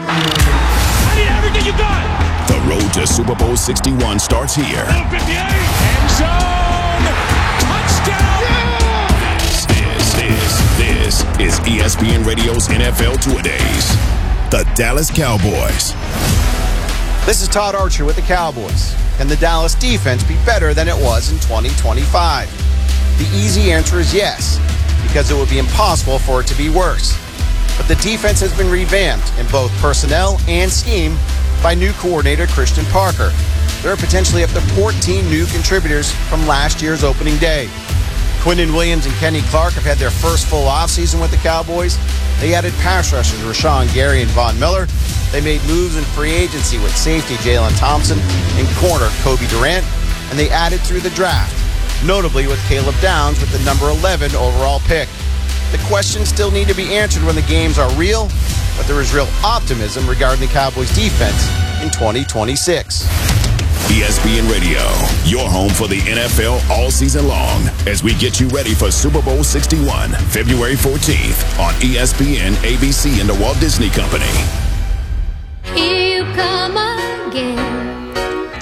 I need everything you got. The road to Super Bowl 61 starts here. 58. End zone. Touchdown. Yeah! This is ESPN Radio's NFL Two-A-Days. The Dallas Cowboys. This is Todd Archer with the Cowboys. Can the Dallas defense be better than it was in 2025? The easy answer is yes, because it would be impossible for it to be worse. But the defense has been revamped in both personnel and scheme by new coordinator Christian Parker. There are potentially up to 14 new contributors from last year's opening day. Quinnen Williams and Kenny Clark have had their first full offseason with the Cowboys. They added pass rushers Rashawn Gary and Von Miller. They made moves in free agency with safety Jalen Thompson and corner Kobe Durant. And they added through the draft, notably with Caleb Downs with the number 11 overall pick. The questions still need to be answered when the games are real, but there is real optimism regarding the Cowboys defense in 2026. ESPN Radio, your home for the NFL all season long as we get you ready for Super Bowl 61, February 14th on ESPN, ABC, and the Walt Disney Company. Here you come again.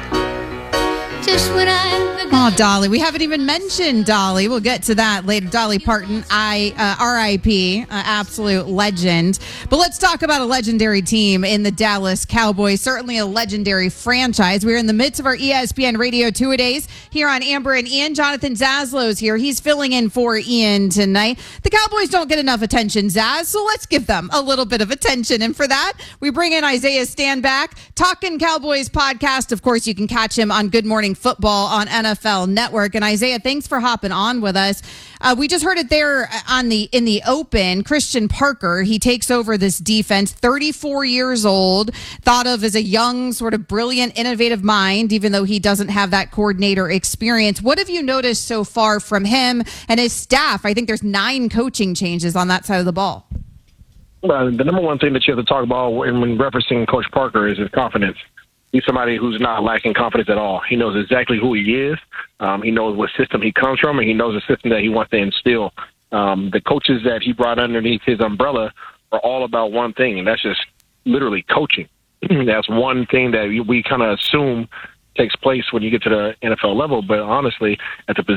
Just when Oh, Dolly. We haven't even mentioned Dolly. We'll get to that later. Dolly Parton, RIP, absolute legend. But let's talk about a legendary team in the Dallas Cowboys, certainly a legendary franchise. We're in the midst of our ESPN Radio Two-A-Days here on Amber and Ian. Jonathan Zaslow's here. He's filling in for Ian tonight. The Cowboys don't get enough attention, Zaz, so let's give them a little bit of attention. And for that, we bring in Isaiah Stanback, Talkin' Cowboys podcast. Of course, you can catch him on Good Morning Football on NFL Network. And Isaiah, thanks for hopping on with us. We just heard it there in the open. Christian Parker, he takes over this defense, 34 years old, thought of as a young, sort of brilliant, innovative mind, even though he doesn't have that coordinator experience. What have you noticed so far from him and his staff? I think there's 9 coaching changes on that side of the ball. Well, the number one thing that you have to talk about when referencing Coach Parker is his confidence. He's somebody who's not lacking confidence at all. He knows exactly who he is. He knows what system he comes from, and he knows the system that he wants to instill. The coaches that he brought underneath his umbrella are all about one thing, and that's just literally coaching. That's one thing that we kind of assume takes place when you get to the NFL level. But honestly, at the